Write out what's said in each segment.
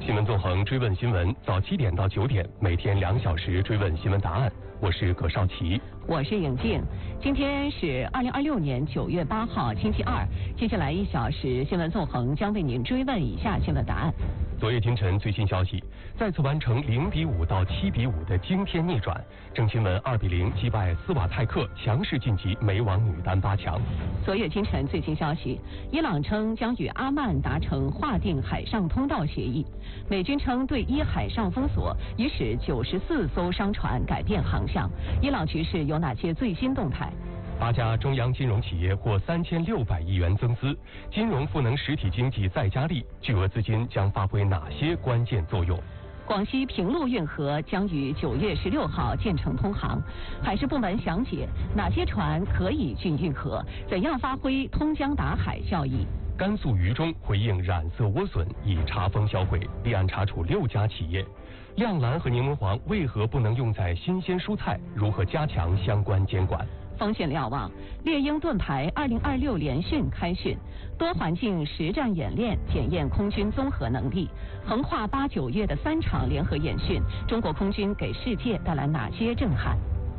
新闻纵横追问新闻，早7点到9点，每天2小时追问新闻答案。我是葛少奇， 我是颖静。今天是2026年9月8号，星期二。接下来1小时，新闻纵横将为您追问以下新闻答案。 昨夜今晨最新消息，再次完成0-5到7-5的惊天逆转，郑钦文2-0击败斯瓦泰克，强势晋级美网女单8强。 昨夜今晨最新消息，伊朗称将与阿曼达成划定海上通道协议。美军称对伊海上封锁，已使94艘商船改变航向。伊朗局势有哪些最新动态 ？8家中央金融企业获3600亿元增资，金融赋能实体经济再加力，巨额资金将发挥哪些关键作用？ 广西平陆运河将于9月16号建成通航，海事部门详解哪些船可以进运河，怎样发挥通江达海效益。 甘肃榆中回应染色莴笋已查封销毁，立案查处6家企业。亮蓝和柠檬黄为何不能用在新鲜蔬菜？如何加强相关监管？ 锋线瞭望，猎鹰盾牌2026联训开训，多环境实战演练检验空军综合能力。横跨8、9月的3场联合演训，中国空军给世界带来哪些震撼？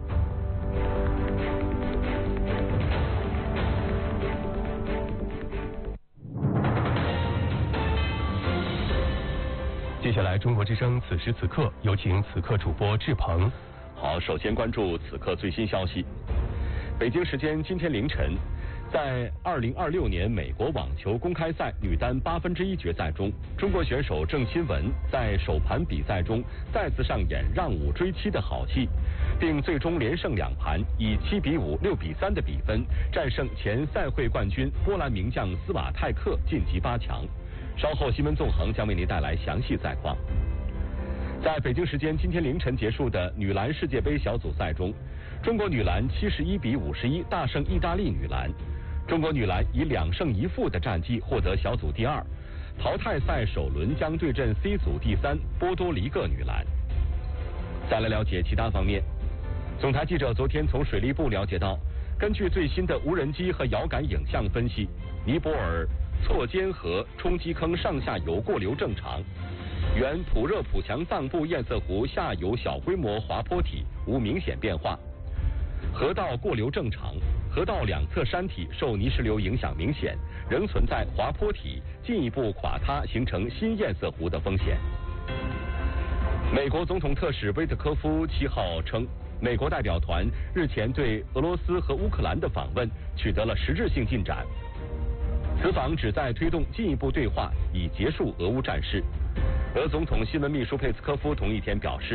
接下来，中国之声此时此刻，有请此刻主播志鹏。 好，首先关注此刻最新消息。北京时间今天凌晨，在2026年美国网球公开赛女单1/8决赛中，中国选手郑钦文在首盘比赛中再次上演让5追7的好戏，并最终连胜2盘，以7-5、6-3的比分战胜前赛会冠军波兰名将斯瓦泰克，晋级8强。稍后新闻纵横将为您带来详细赛况。在北京时间今天凌晨结束的女篮世界杯小组赛中，中国女篮71-51大胜意大利女篮，中国女篮以2胜1负的战绩获得小组第2，淘汰赛首轮将对阵 C 组第3波多黎各女篮。再来了解其他方面，总台记者昨天从水利部了解到，根据最新的无人机和遥感影像分析，尼泊尔错尖河冲积坑上下游过流正常，原普热普强藏布堰塞湖下游小规模滑坡体无明显变化，河道过流正常，河道两侧山体受泥石流影响明显，仍存在滑坡体进一步垮塌形成新堰塞湖的风险。美国总统特使威特科夫7号称，美国代表团日前对俄罗斯和乌克兰的访问取得了实质性进展，此访旨在推动进一步对话，以结束俄乌战事。俄总统新闻秘书佩斯科夫同一天表示，